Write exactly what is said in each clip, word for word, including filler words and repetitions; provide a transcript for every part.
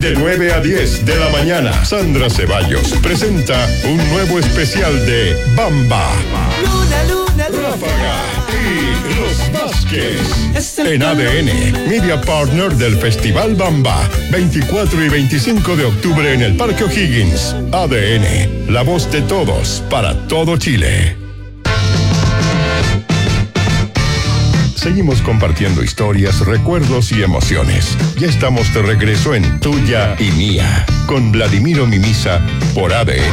De nueve a diez de la mañana, Sandra Ceballos presenta un nuevo especial de Bamba, Luna, luna, luna. Ráfaga y Los Vázquez. En A D N, Media Partner del Festival Bamba, veinticuatro y veinticinco de octubre en el Parque O'Higgins. A D N, la voz de todos para todo Chile. Seguimos compartiendo historias, recuerdos y emociones. Ya estamos de regreso en Tuya y Mía, con Vladimiro Mimisa por A D N.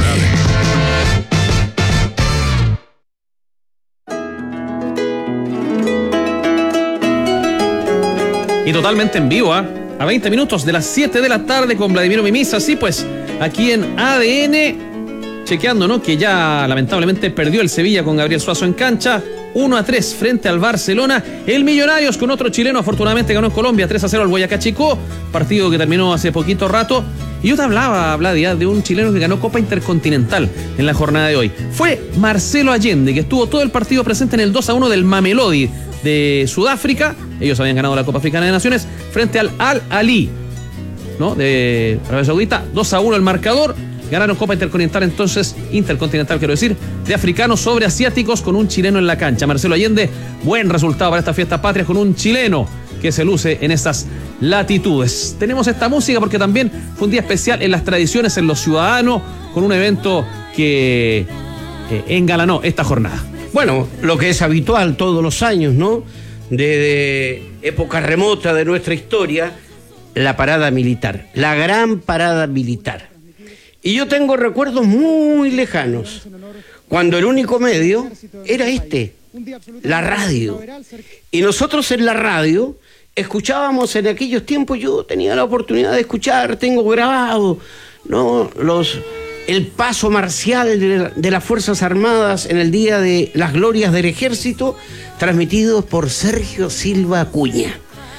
Y totalmente en vivo, ¿eh? A veinte minutos de las siete de la tarde con Vladimiro Mimisa. Sí, pues, aquí en A D N, chequeando, ¿no? Que ya lamentablemente perdió el Sevilla con Gabriel Suazo en cancha. uno a tres frente al Barcelona. El Millonarios con otro chileno afortunadamente ganó en Colombia tres a cero al Boyacá Chicó, partido que terminó hace poquito rato. Y yo te hablaba, Vladia, de un chileno que ganó Copa Intercontinental en la jornada de hoy. Fue Marcelo Allende, que estuvo todo el partido presente en el dos a uno del Mamelodi de Sudáfrica. Ellos habían ganado la Copa Africana de Naciones frente al Al-Ali, ¿no? De Arabia Saudita. dos a uno el marcador. Ganaron Copa Intercontinental, entonces, Intercontinental quiero decir, de africanos sobre asiáticos con un chileno en la cancha. Marcelo Allende, buen resultado para esta fiesta patria con un chileno que se luce en estas latitudes. Tenemos esta música porque también fue un día especial en las tradiciones, en los ciudadanos, con un evento que eh, engalanó esta jornada. Bueno, lo que es habitual todos los años, ¿no? Desde época remota de nuestra historia, la parada militar, la gran parada militar. Y yo tengo recuerdos muy lejanos, cuando el único medio era este, la radio. Y nosotros en la radio escuchábamos en aquellos tiempos, yo tenía la oportunidad de escuchar, tengo grabado, ¿no? Los, el paso marcial de, de las Fuerzas Armadas en el Día de las Glorias del Ejército, transmitidos por Sergio Silva Acuña.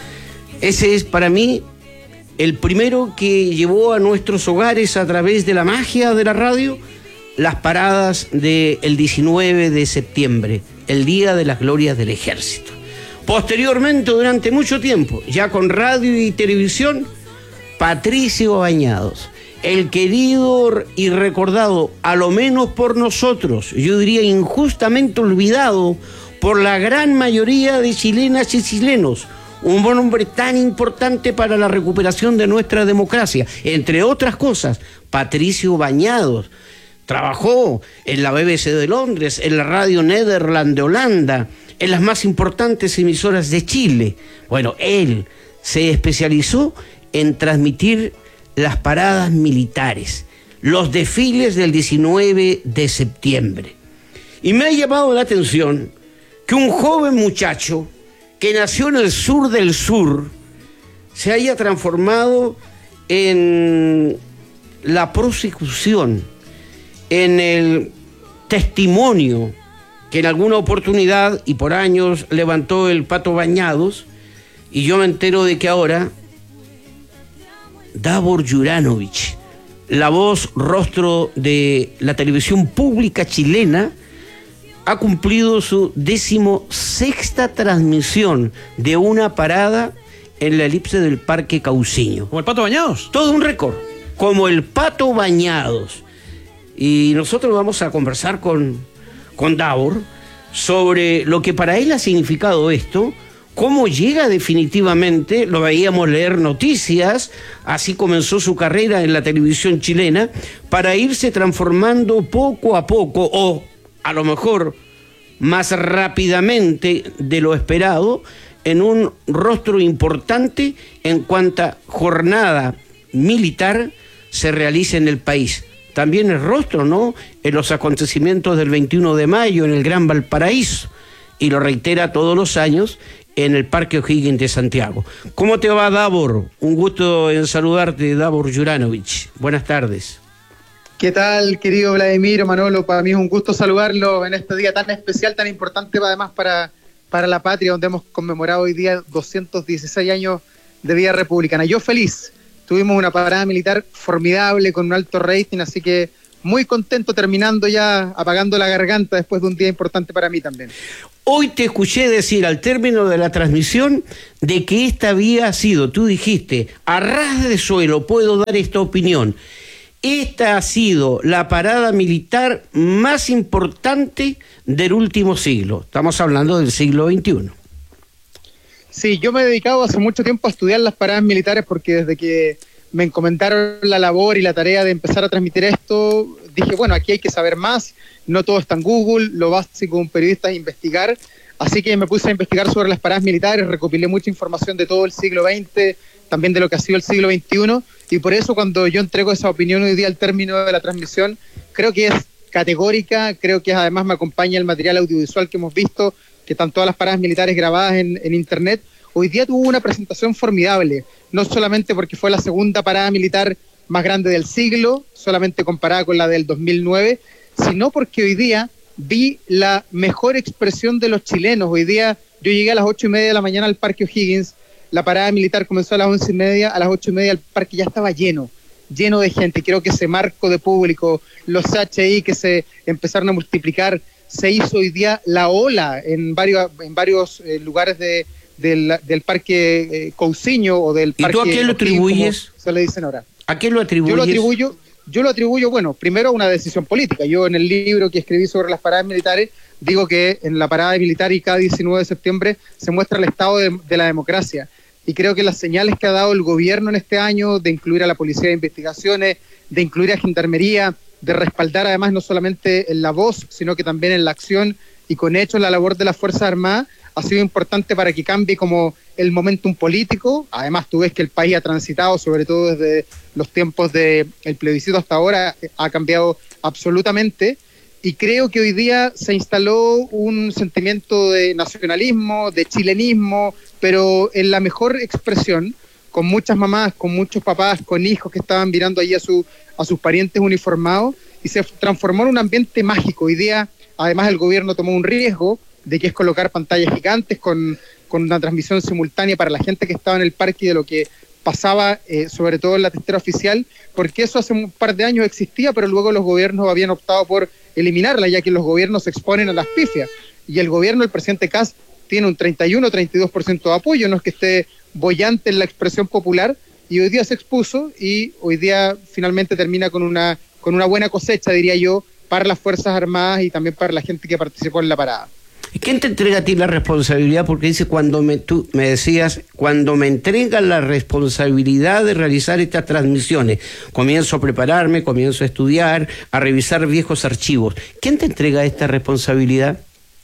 Ese es para mí el primero que llevó a nuestros hogares a través de la magia de la radio las paradas del diecinueve de septiembre, el Día de las Glorias del Ejército. Posteriormente, durante mucho tiempo, ya con radio y televisión, Patricio Bañados, el querido y recordado, a lo menos por nosotros, yo diría injustamente olvidado por la gran mayoría de chilenas y chilenos, un buen hombre tan importante para la recuperación de nuestra democracia. Entre otras cosas, Patricio Bañados trabajó en la B B C de Londres, en la Radio Nederland de Holanda, en las más importantes emisoras de Chile. Bueno, él se especializó en transmitir las paradas militares, los desfiles del diecinueve de septiembre. Y me ha llamado la atención que un joven muchacho que nació en el sur del sur, se haya transformado en la prosecución, en el testimonio que en alguna oportunidad y por años levantó el Pato Bañados, y yo me entero de que ahora Davor Juranovic, la voz, rostro de la televisión pública chilena, ha cumplido su decimosexta transmisión de una parada en la elipse del Parque Cauciño. ¿Como el Pato Bañados? Todo un récord, como el Pato Bañados. Y nosotros vamos a conversar con, con Davor sobre lo que para él ha significado esto, cómo llega definitivamente, lo veíamos leer noticias, así comenzó su carrera en la televisión chilena, para irse transformando poco a poco, o a lo mejor más rápidamente de lo esperado, en un rostro importante en cuanta jornada militar se realiza en el país. También el rostro, ¿no?, en los acontecimientos del veintiuno de mayo en el Gran Valparaíso, y lo reitera todos los años en el Parque O'Higgins de Santiago. ¿Cómo te va, Davor? Un gusto en saludarte, Davor Juranovic. Buenas tardes. ¿Qué tal, querido Vladimiro, Manolo? Para mí es un gusto saludarlo en este día tan especial, tan importante además para, para la patria, donde hemos conmemorado hoy día doscientos dieciséis años de vida republicana. Yo feliz, tuvimos una parada militar formidable con un alto rating, así que muy contento, terminando ya, apagando la garganta después de un día importante para mí también. Hoy te escuché decir al término de la transmisión de que esta había sido, tú dijiste, a ras de suelo puedo dar esta opinión. Esta ha sido la parada militar más importante del último siglo. Estamos hablando del siglo veintiuno. Sí, yo me he dedicado hace mucho tiempo a estudiar las paradas militares porque desde que me encomendaron la labor y la tarea de empezar a transmitir esto, dije, bueno, aquí hay que saber más, no todo está en Google, lo básico de un periodista es investigar, así que me puse a investigar sobre las paradas militares, recopilé mucha información de todo el siglo veinte, también de lo que ha sido el siglo veintiuno, y por eso cuando yo entrego esa opinión hoy día al término de la transmisión, creo que es categórica, creo que además me acompaña el material audiovisual que hemos visto, que están todas las paradas militares grabadas en, en internet. Hoy día tuvo una presentación formidable, no solamente porque fue la segunda parada militar más grande del siglo, solamente comparada con la del dos mil nueve, sino porque hoy día vi la mejor expresión de los chilenos. Hoy día yo llegué a las ocho y media de la mañana al Parque O'Higgins, la parada militar comenzó a las once y media, a las ocho y media el parque ya estaba lleno, lleno de gente. Creo que ese marco de público, los H I que se empezaron a multiplicar, se hizo hoy día la ola en varios, en varios eh, lugares de, del, del Parque eh, Cousiño o del Parque... ¿Y tú a qué lo atribuyes? Se le dicen ahora. ¿A qué lo atribuyes? Yo lo atribuyo, yo lo atribuyo, bueno, primero a una decisión política. Yo en el libro que escribí sobre las paradas militares digo que en la parada militar y cada diecinueve de septiembre se muestra el estado de, de la democracia. Y creo que las señales que ha dado el gobierno en este año de incluir a la Policía de Investigaciones, de incluir a Gendarmería, de respaldar además no solamente en la voz, sino que también en la acción y con hechos la labor de las Fuerzas Armadas, ha sido importante para que cambie como el momentum político. Además tú ves que el país ha transitado, sobre todo desde los tiempos del plebiscito hasta ahora, ha cambiado absolutamente. Y creo que hoy día se instaló un sentimiento de nacionalismo, de chilenismo, pero en la mejor expresión, con muchas mamás, con muchos papás, con hijos que estaban mirando allí a, su, a sus parientes uniformados, y se transformó en un ambiente mágico. Hoy día, además, el gobierno tomó un riesgo de que es colocar pantallas gigantes con, con una transmisión simultánea para la gente que estaba en el parque de lo que pasaba, eh, sobre todo en la testera oficial, porque eso hace un par de años existía, pero luego los gobiernos habían optado por eliminarla, ya que los gobiernos se exponen a las pifias. Y el gobierno, el presidente Kast, tiene un treinta y uno, treinta y dos por ciento de apoyo, no es que esté boyante en la expresión popular, y hoy día se expuso y hoy día finalmente termina con una, con una buena cosecha, diría yo, para las Fuerzas Armadas y también para la gente que participó en la parada. ¿Quién te entrega a ti la responsabilidad? Porque dice, cuando me, tú me decías, cuando me entregan la responsabilidad de realizar estas transmisiones, comienzo a prepararme, comienzo a estudiar, a revisar viejos archivos. ¿Quién te entrega esta responsabilidad?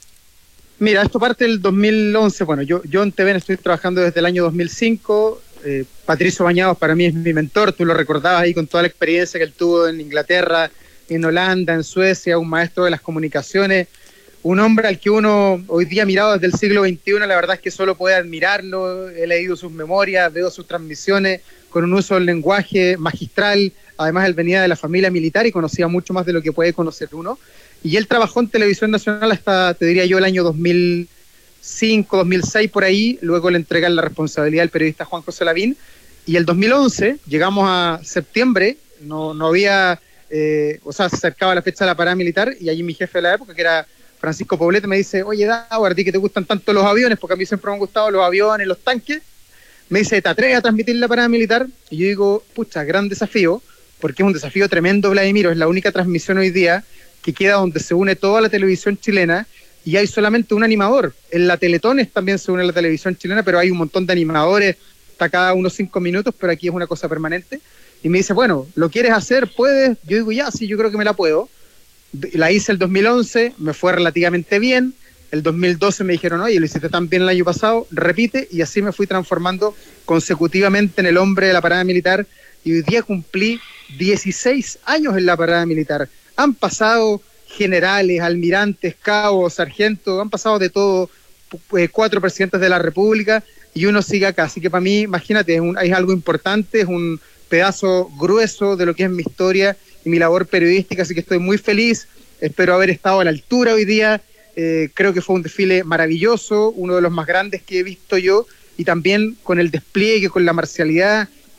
Mira, esto parte del dos mil once. Bueno, yo, yo en T V N estoy trabajando desde el año dos mil cinco. Eh, Patricio Bañados para mí es mi mentor, tú lo recordabas ahí con toda la experiencia que él tuvo en Inglaterra, en Holanda, en Suecia, un maestro de las comunicaciones. Un hombre al que uno hoy día mirado desde el siglo veintiuno, la verdad es que solo puede admirarlo. He leído sus memorias, veo sus transmisiones con un uso del lenguaje magistral. Además, él venía de la familia militar y conocía mucho más de lo que puede conocer uno. Y él trabajó en Televisión Nacional hasta, te diría yo, el año dos mil cinco, dos mil seis, por ahí. Luego le entregan la responsabilidad al periodista Juan José Lavín. Y el dos mil once, llegamos a septiembre, no, no había, eh, o sea, se acercaba la fecha de la parada militar y allí mi jefe de la época, que era Francisco Poblete, me dice, oye, Dauer, a ti que te gustan tanto los aviones, porque a mí siempre me han gustado los aviones, los tanques, me dice, ¿te atreves a transmitir la parada militar? Y yo digo, pucha, gran desafío, porque es un desafío tremendo, Vladimiro, es la única transmisión hoy día que queda donde se une toda la televisión chilena y hay solamente un animador. En la Teletones también se une la televisión chilena, pero hay un montón de animadores, está cada unos cinco minutos, pero aquí es una cosa permanente. Y me dice, bueno, ¿lo quieres hacer? ¿Puedes? Yo digo, ya, sí, yo creo que me la puedo. La hice el dos mil once, me fue relativamente bien. El dos mil doce me dijeron, oye, lo hiciste tan bien el año pasado, repite, y así me fui transformando consecutivamente en el hombre de la parada militar, y hoy día cumplí dieciséis años en la parada militar. Han pasado generales, almirantes, cabos, sargentos, han pasado de todo, eh, cuatro presidentes de la República, y uno sigue acá. Así que para mí, imagínate, es, un, es algo importante, es un pedazo grueso de lo que es mi historia y mi labor periodística, así que estoy muy feliz, espero haber estado a la altura hoy día. Eh, creo que fue un desfile maravilloso, uno de los más grandes que he visto yo, y también con el despliegue, con la marcialidad,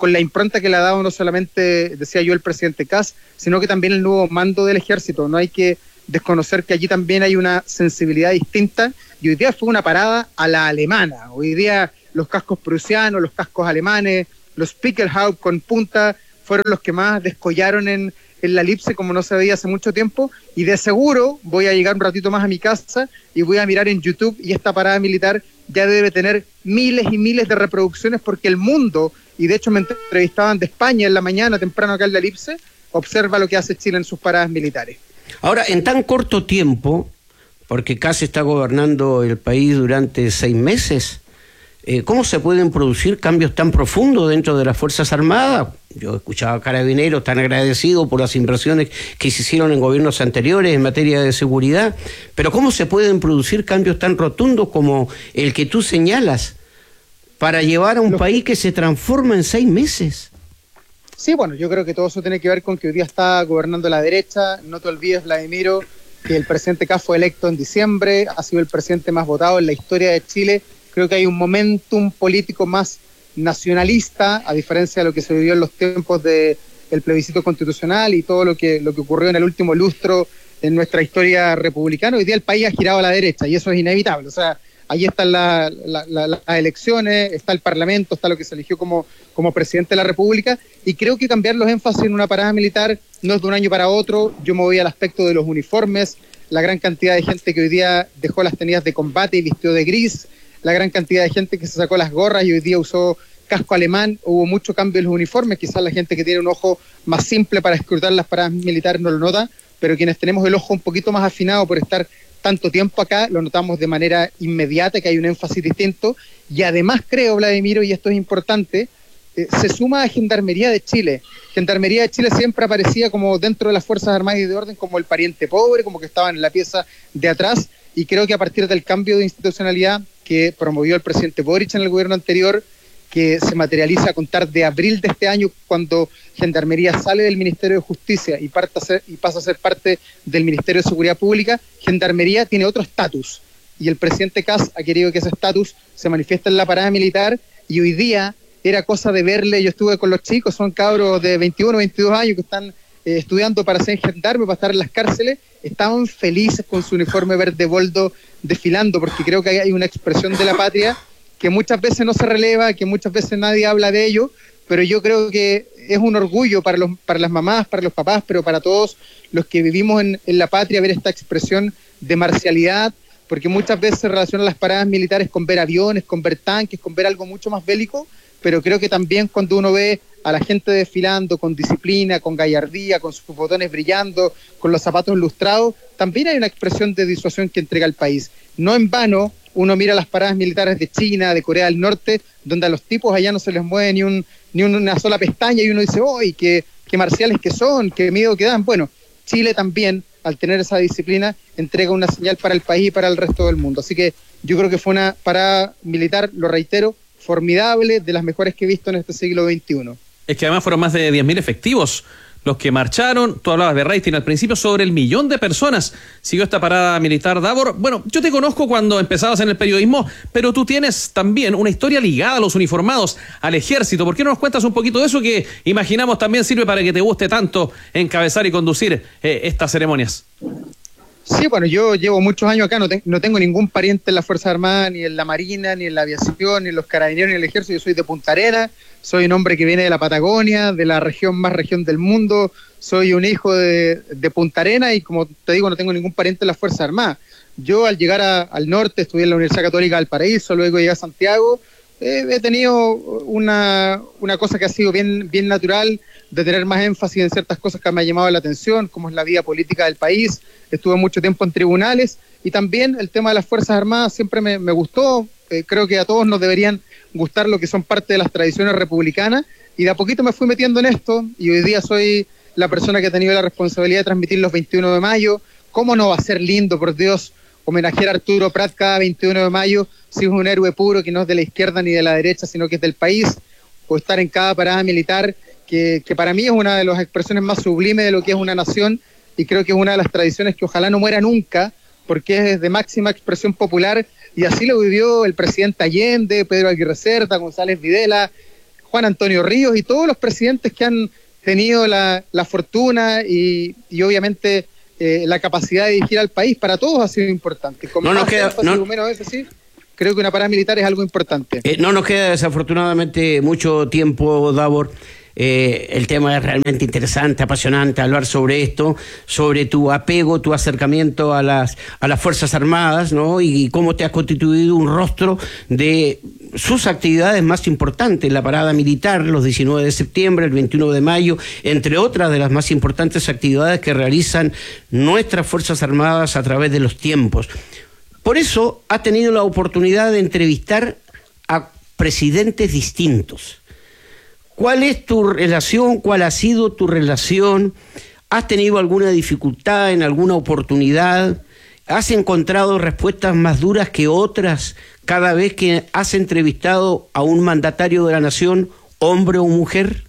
con la impronta que le ha dado no solamente, decía yo, el presidente Kast, sino que también el nuevo mando del ejército. No hay que desconocer que allí también hay una sensibilidad distinta, y hoy día fue una parada a la alemana. Hoy día los cascos prusianos, los cascos alemanes, los Spiegelhaupt con punta, fueron los que más descollaron en, en la Lipse, como no se veía hace mucho tiempo, y de seguro voy a llegar un ratito más a mi casa y voy a mirar en YouTube, y esta parada militar ya debe tener miles y miles de reproducciones, porque el mundo, y de hecho me entrevistaban de España en la mañana temprano acá en la Lipse, observa lo que hace Chile en sus paradas militares. Ahora, en tan corto tiempo, porque casi está gobernando el país durante seis meses, eh, ¿cómo se pueden producir cambios tan profundos dentro de las Fuerzas Armadas? Yo escuchaba a Carabineros tan agradecidos por las inversiones que se hicieron en gobiernos anteriores en materia de seguridad, pero ¿cómo se pueden producir cambios tan rotundos como el que tú señalas para llevar a un Lo... país que se transforma en seis meses? Sí, bueno, yo creo que todo eso tiene que ver con que hoy día está gobernando la derecha. No te olvides, Vladimiro, que el presidente Kast fue electo en diciembre, ha sido el presidente más votado en la historia de Chile. Creo que hay un momentum político más nacionalista, a diferencia de lo que se vivió en los tiempos del plebiscito constitucional y todo lo que, lo que ocurrió en el último lustro en nuestra historia republicana. Hoy día el país ha girado a la derecha y eso es inevitable. O sea, ahí están la, la, la, las elecciones, está el Parlamento, está lo que se eligió como, como presidente de la República, y creo que cambiar los énfasis en una parada militar no es de un año para otro. Yo me voy al aspecto de los uniformes, la gran cantidad de gente que hoy día dejó las tenidas de combate y vistió de gris, la gran cantidad de gente que se sacó las gorras y hoy día usó casco alemán. Hubo mucho cambio en los uniformes, quizás la gente que tiene un ojo más simple para escrutar las paradas militares no lo nota, pero quienes tenemos el ojo un poquito más afinado por estar tanto tiempo acá, lo notamos de manera inmediata, que hay un énfasis distinto, y además creo, Vladimiro, y esto es importante, eh, se suma a Gendarmería de Chile. Gendarmería de Chile siempre aparecía como dentro de las Fuerzas Armadas y de Orden como el pariente pobre, como que estaban en la pieza de atrás, y creo que a partir del cambio de institucionalidad que promovió el presidente Boric en el gobierno anterior, que se materializa a contar de abril de este año, cuando Gendarmería sale del Ministerio de Justicia y, parta a ser, y pasa a ser parte del Ministerio de Seguridad Pública, Gendarmería tiene otro estatus, y el presidente Kast ha querido que ese estatus se manifieste en la parada militar, y hoy día era cosa de verle. Yo estuve con los chicos, son cabros de veintiuno, veintidós años que están eh, estudiando para ser gendarme, para estar en las cárceles, estaban felices con su uniforme verde boldo desfilando, porque creo que hay una expresión de la patria que muchas veces no se releva, que muchas veces nadie habla de ello, pero yo creo que es un orgullo para los, para las mamás, para los papás, pero para todos los que vivimos en, en la patria, ver esta expresión de marcialidad, porque muchas veces se relacionan las paradas militares con ver aviones, con ver tanques, con ver algo mucho más bélico, pero creo que también cuando uno ve a la gente desfilando con disciplina, con gallardía, con sus botones brillando, con los zapatos lustrados, también hay una expresión de disuasión que entrega el país. No en vano, uno mira las paradas militares de China, de Corea del Norte, donde a los tipos allá no se les mueve ni, un, ni una sola pestaña, y uno dice, ¡uy, qué, qué marciales que son, qué miedo que dan! Bueno, Chile también, al tener esa disciplina, entrega una señal para el país y para el resto del mundo. Así que yo creo que fue una parada militar, lo reitero, formidable, de las mejores que he visto en este siglo veintiuno. Es que además fueron más de diez mil efectivos los que marcharon. Tú hablabas de rating al principio, sobre el millón de personas siguió esta parada militar. Davor, bueno, yo te conozco cuando empezabas en el periodismo, pero tú tienes también una historia ligada a los uniformados, al ejército. ¿Por qué no nos cuentas un poquito de eso, que imaginamos también sirve para que te guste tanto encabezar y conducir eh, estas ceremonias? Sí, bueno, yo llevo muchos años acá, no, te, no tengo ningún pariente en las Fuerzas Armadas, ni en la Marina, ni en la aviación, ni en los Carabineros, ni en el Ejército. Yo soy de Punta Arenas, soy un hombre que viene de la Patagonia, de la región más región del mundo, soy un hijo de, de Punta Arenas, y como te digo, no tengo ningún pariente en las Fuerzas Armadas. Yo al llegar a, al norte, estudié en la Universidad Católica del Paraíso, luego llegué a Santiago, eh, he tenido una, una cosa que ha sido bien, bien natural, de tener más énfasis en ciertas cosas que me han llamado la atención, como es la vida política del país. Estuve mucho tiempo en tribunales, y también el tema de las Fuerzas Armadas siempre me, me gustó. Eh, creo que a todos nos deberían gustar lo que son parte de las tradiciones republicanas, y de a poquito me fui metiendo en esto, y hoy día soy la persona que ha tenido la responsabilidad de transmitir los veintiuno de mayo. ¿Cómo no va a ser lindo, por Dios, homenajear a Arturo Prat cada veintiuno de mayo, si es un héroe puro que no es de la izquierda ni de la derecha, sino que es del país? O estar en cada parada militar, que, que para mí es una de las expresiones más sublimes de lo que es una nación, y creo que es una de las tradiciones que ojalá no muera nunca, porque es de máxima expresión popular, y así lo vivió el presidente Allende, Pedro Aguirre Cerda, González Videla, Juan Antonio Ríos y todos los presidentes que han tenido la, la fortuna y, y obviamente eh, la capacidad de dirigir al país. Para todos ha sido importante. Con no más nos queda, énfasis, no, o menos veces, sí, creo que una parada militar es algo importante. Eh, no nos queda desafortunadamente mucho tiempo, Davor. Eh, el tema es realmente interesante, apasionante hablar sobre esto, sobre tu apego, tu acercamiento a las a las Fuerzas Armadas, ¿no? Y cómo te has constituido un rostro de sus actividades más importantes, la parada militar, los diecinueve de septiembre, el veintiuno de mayo, entre otras de las más importantes actividades que realizan nuestras Fuerzas Armadas a través de los tiempos. Por eso has tenido la oportunidad de entrevistar a presidentes distintos. ¿Cuál es tu relación? ¿Cuál ha sido tu relación? ¿Has tenido alguna dificultad en alguna oportunidad? ¿Has encontrado respuestas más duras que otras cada vez que has entrevistado a un mandatario de la nación, hombre o mujer?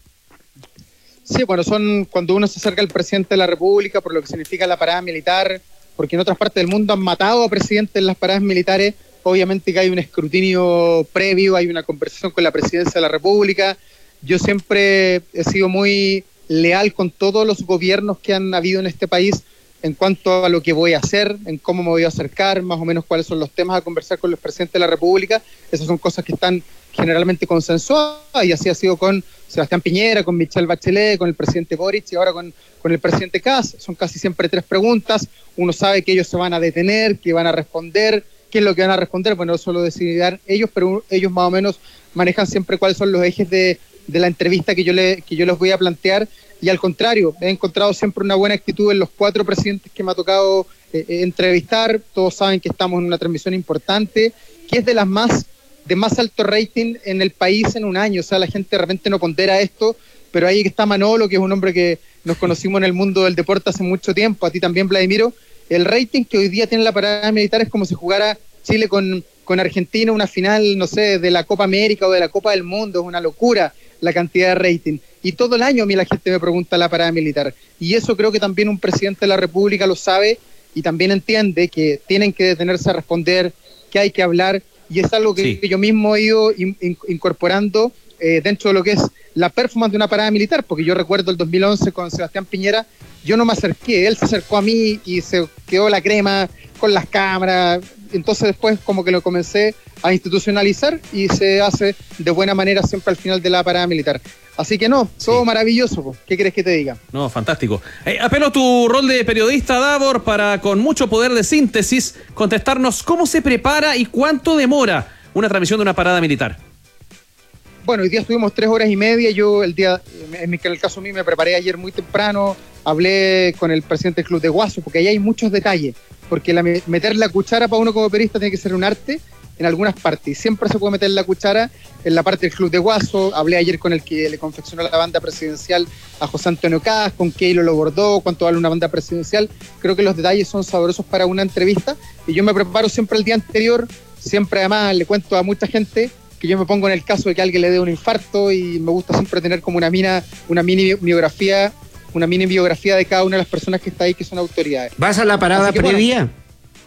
Sí, bueno, son cuando uno se acerca al presidente de la República, por lo que significa la parada militar, porque en otras partes del mundo han matado a presidentes en las paradas militares. Obviamente que hay un escrutinio previo, hay una conversación con la presidencia de la República. Yo siempre he sido muy leal con todos los gobiernos que han habido en este país en cuanto a lo que voy a hacer, en cómo me voy a acercar, más o menos cuáles son los temas a conversar con los presidentes de la República. Esas son cosas que están generalmente consensuadas, y así ha sido con Sebastián Piñera, con Michelle Bachelet, con el presidente Boric y ahora con, con el presidente Kast. Son casi siempre tres preguntas. Uno sabe que ellos se van a detener, que van a responder. ¿Qué es lo que van a responder? Bueno, eso lo decidirán ellos, pero ellos más o menos manejan siempre cuáles son los ejes de de la entrevista que yo, le, que yo les voy a plantear, y al contrario, he encontrado siempre una buena actitud en los cuatro presidentes que me ha tocado eh, entrevistar. Todos saben que estamos en una transmisión importante, que es de las más, de más alto rating en el país en un año. O sea, la gente de repente no pondera esto, pero ahí está Manolo, que es un hombre que nos conocimos en el mundo del deporte hace mucho tiempo, a ti también, Vladimiro. El rating que hoy día tiene la parada militar es como si jugara Chile con, con Argentina, una final, no sé, de la Copa América o de la Copa del Mundo. Es una locura la cantidad de rating, y todo el año a mí la gente me pregunta la parada militar, y eso creo que también un presidente de la República lo sabe y también entiende que tienen que detenerse a responder, que hay que hablar, y es algo que, sí. que yo mismo he ido in, in, incorporando eh, dentro de lo que es la performance de una parada militar, porque yo recuerdo el dos mil once con Sebastián Piñera, yo no me acerqué, él se acercó a mí y se quedó la crema con las cámaras. Entonces después como que lo comencé a institucionalizar y se hace de buena manera siempre al final de la parada militar. Así que no, todo sí. maravilloso. ¿Qué querés que te diga? No, fantástico. Eh, apelo a tu rol de periodista, Davor, para con mucho poder de síntesis contestarnos cómo se prepara y cuánto demora una transmisión de una parada militar. Bueno, hoy día estuvimos tres horas y media. Yo el día, en el caso mío, me preparé ayer muy temprano. Hablé con el presidente del Club de Guaso, porque ahí hay muchos detalles. Porque la, meter la cuchara para uno como periodista tiene que ser un arte en algunas partes. Y siempre se puede meter la cuchara en la parte del Club de Guaso. Hablé ayer con el que le confeccionó la banda presidencial a José Antonio Kast, con Keilo lo bordó, cuánto vale una banda presidencial. Creo que los detalles son sabrosos para una entrevista. Y yo me preparo siempre el día anterior. Siempre además le cuento a mucha gente que yo me pongo en el caso de que alguien le dé un infarto, y me gusta siempre tener como una, mina, una mini biografía una mini biografía de cada una de las personas que está ahí, que son autoridades. ¿Vas a la parada que, previa? Bueno,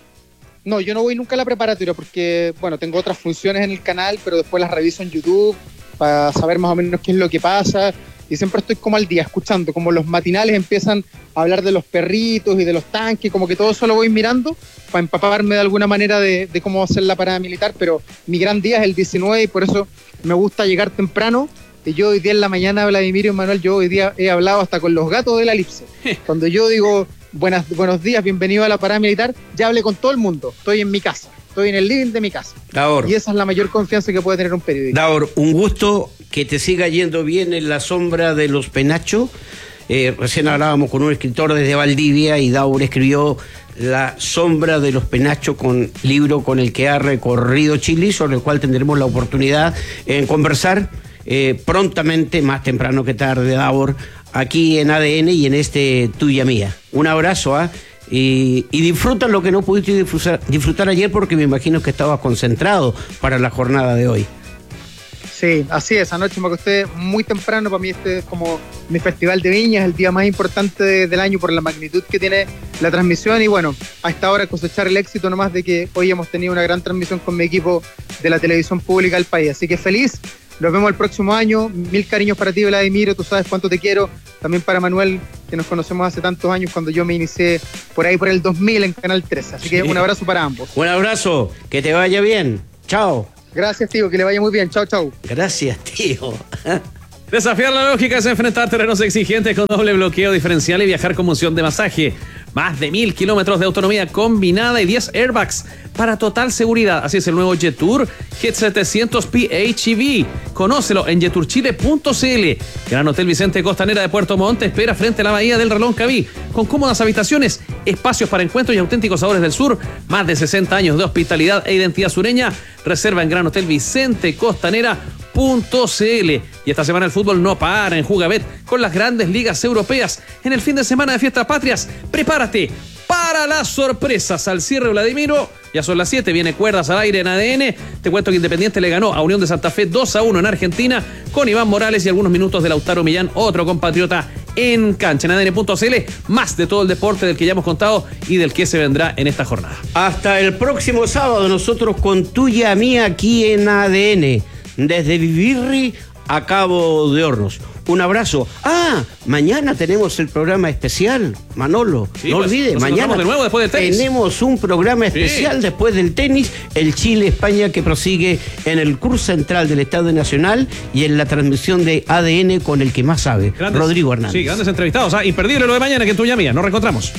no, yo no voy nunca a la preparatoria porque, bueno, tengo otras funciones en el canal, pero después las reviso en YouTube para saber más o menos qué es lo que pasa, y siempre estoy como al día escuchando, como los matinales empiezan a hablar de los perritos y de los tanques, como que todo eso lo voy mirando para empaparme de alguna manera de, de cómo va a ser la parada militar, pero mi gran día es el diecinueve y por eso me gusta llegar temprano. Y yo hoy día en la mañana, Vladimir y Manuel, yo hoy día he hablado hasta con los gatos de la elipse. Cuando yo digo buenas, buenos días, bienvenido a la parada militar, ya hablé con todo el mundo. Estoy en mi casa, estoy en el living de mi casa. Davor, y esa es la mayor confianza que puede tener un periodista. Davor, un gusto, que te siga yendo bien en la sombra de los penachos. Eh, recién hablábamos con un escritor desde Valdivia y Davor escribió La sombra de los penachos, con libro con el que ha recorrido Chile, sobre el cual tendremos la oportunidad en conversar Eh, prontamente, más temprano que tarde, Davor, aquí en A D N y en este Tuya Mía. Un abrazo, ¿eh? y, y disfruta lo que no pudiste disfrutar, disfrutar ayer, porque me imagino que estabas concentrado para la jornada de hoy. Sí, así es. Anoche me acosté muy temprano. Para mí este es como mi festival de viñas, el día más importante de, del año por la magnitud que tiene la transmisión, y bueno, a esta hora cosechar el éxito nomás de que hoy hemos tenido una gran transmisión con mi equipo de la televisión pública del país. Así que feliz Los vemos el próximo año. Mil cariños para ti, Vladimiro. Tú sabes cuánto te quiero. También para Manuel, que nos conocemos hace tantos años cuando yo me inicié por ahí por el dos mil en Canal trece. Así que sí. Un abrazo para ambos. Un abrazo, que te vaya bien. Chao. Gracias, tío, que le vaya muy bien. Chao, chao. Gracias, tío. Desafiar la lógica es enfrentar terrenos exigentes con doble bloqueo diferencial y viajar con moción de masaje. Más de mil kilómetros de autonomía combinada y diez airbags para total seguridad. Así es el nuevo Jetour G setecientos P H E V. Conócelo en jetour chile punto c l. Gran Hotel Vicente Costanera de Puerto Montt espera frente a la bahía del Reloncaví, con cómodas habitaciones, espacios para encuentros y auténticos sabores del sur. Más de sesenta años de hospitalidad e identidad sureña. Reserva en Gran Hotel Vicente Costanera punto c l. Y esta semana el fútbol no para en Jugabet con las grandes ligas europeas. En el fin de semana de Fiestas Patrias, prepárate para las sorpresas. Al cierre, Vladimiro, ya son las siete, viene Cuerdas al Aire en A D N. Te cuento que Independiente le ganó a Unión de Santa Fe dos a uno en Argentina, con Iván Morales y algunos minutos de Lautaro Millán, otro compatriota en cancha. En A D N punto c l, más de todo el deporte del que ya hemos contado y del que se vendrá en esta jornada. Hasta el próximo sábado, nosotros con tuya mía aquí en A D N, desde Vivirri a Cabo de Hornos. Un abrazo. Ah, mañana tenemos el programa especial, Manolo. Sí, no pues, olvide, mañana de nuevo después del tenis. Tenemos un programa especial sí. después del tenis, el Chile-España, que prosigue en el curso central del Estadio Nacional y en la transmisión de A D N con el que más sabe, grandes, Rodrigo Hernández. Sí, grandes entrevistados. Ah, imperdible lo de mañana, que en tuya mía. Nos reencontramos.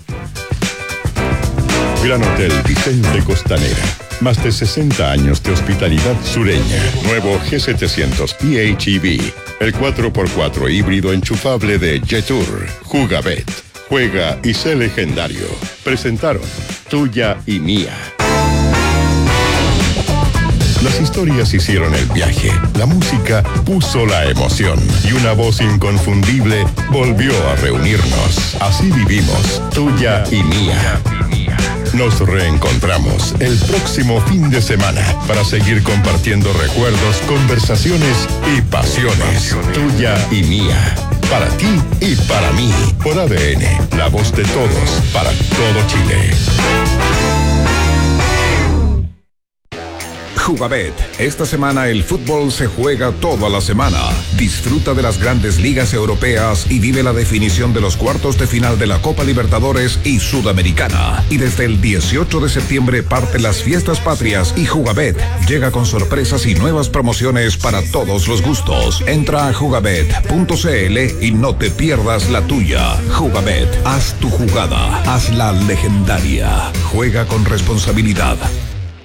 Gran Hotel Vicente Costanera. Más de sesenta años de hospitalidad sureña. Nuevo G setecientos P H E V. El cuatro por cuatro híbrido enchufable de Jetour. Jugabet. Juega y sé legendario. Presentaron Tuya y Mía. Las historias hicieron el viaje. La música puso la emoción. Y una voz inconfundible volvió a reunirnos. Así vivimos. Tuya y Mía. Nos reencontramos el próximo fin de semana para seguir compartiendo recuerdos, conversaciones y pasiones. Tuya y mía. Para ti y para mí. Por A D N, la voz de todos, para todo Chile. Jugabet. Esta semana el fútbol se juega toda la semana. Disfruta de las grandes ligas europeas y vive la definición de los cuartos de final de la Copa Libertadores y Sudamericana. Y desde el dieciocho de septiembre parte las Fiestas Patrias y Jugabet llega con sorpresas y nuevas promociones para todos los gustos. Entra a jugabet punto c l y no te pierdas la tuya. Jugabet. Haz tu jugada. Hazla legendaria. Juega con responsabilidad.